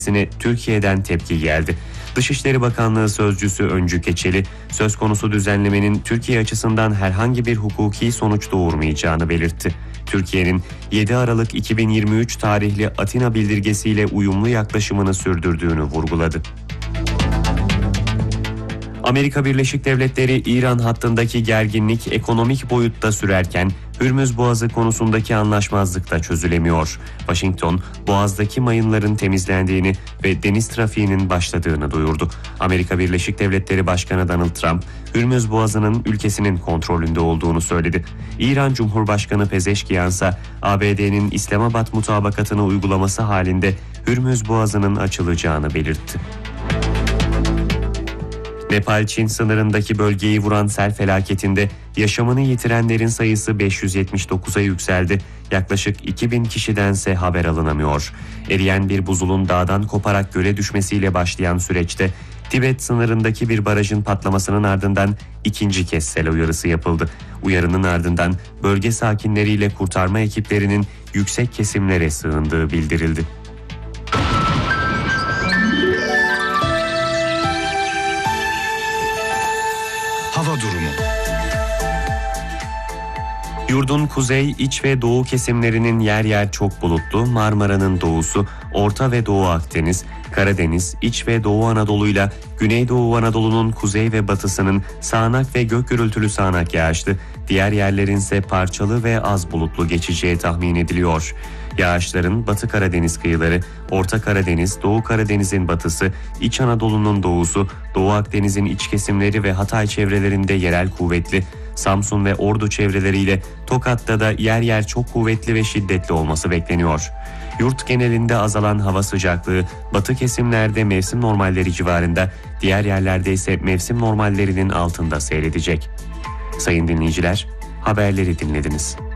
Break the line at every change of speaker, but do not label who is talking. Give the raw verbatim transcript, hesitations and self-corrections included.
Türkiye'den tepki geldi. Dışişleri Bakanlığı Sözcüsü Öncü Keçeli, söz konusu düzenlemenin Türkiye açısından herhangi bir hukuki sonuç doğurmayacağını belirtti. Türkiye'nin yedi Aralık iki bin yirmi üç tarihli Atina bildirgesiyle uyumlu yaklaşımını sürdürdüğünü vurguladı. Amerika Birleşik Devletleri İran hattındaki gerginlik ekonomik boyutta sürerken Hürmüz Boğazı konusundaki anlaşmazlık da çözülemiyor. Washington, Boğaz'daki mayınların temizlendiğini ve deniz trafiğinin başladığını duyurdu. Amerika Birleşik Devletleri Başkanı Donald Trump, Hürmüz Boğazı'nın ülkesinin kontrolünde olduğunu söyledi. İran Cumhurbaşkanı Pezeşkiyan ise A B D'nin İslamabad mutabakatını uygulaması halinde Hürmüz Boğazı'nın açılacağını belirtti. Nepal-Çin sınırındaki bölgeyi vuran sel felaketinde yaşamını yitirenlerin sayısı beş yüz yetmiş dokuza yükseldi. Yaklaşık iki bin kişidense haber alınamıyor. Eriyen bir buzulun dağdan koparak göle düşmesiyle başlayan süreçte Tibet sınırındaki bir barajın patlamasının ardından ikinci kez sel uyarısı yapıldı. Uyarının ardından bölge sakinleriyle kurtarma ekiplerinin yüksek kesimlere sığındığı bildirildi.
Hava durumu.
Yurdun kuzey, iç ve doğu kesimlerinin yer yer çok bulutlu, Marmara'nın doğusu, Orta ve Doğu Akdeniz, Karadeniz, İç ve Doğu Anadolu'yla Güneydoğu Anadolu'nun kuzey ve batısının sağanak ve gök gürültülü sağanak yağışlı, diğer yerlerin ise parçalı ve az bulutlu geçeceği tahmin ediliyor. Yağışların Batı Karadeniz kıyıları, Orta Karadeniz, Doğu Karadeniz'in batısı, İç Anadolu'nun doğusu, Doğu Akdeniz'in iç kesimleri ve Hatay çevrelerinde yerel kuvvetli, Samsun ve Ordu çevreleriyle Tokat'ta da yer yer çok kuvvetli ve şiddetli olması bekleniyor. Yurt genelinde azalan hava sıcaklığı batı kesimlerde mevsim normalleri civarında, diğer yerlerde ise mevsim normallerinin altında seyredecek. Sayın dinleyiciler, haberleri dinlediniz.